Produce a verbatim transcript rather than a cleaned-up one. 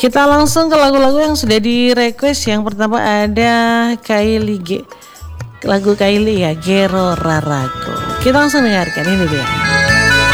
kita langsung ke lagu-lagu yang sudah di request. Yang pertama ada Kylie G, lagu Kylie ya, Gero Rarago. Kita langsung dengarkan, ini dia.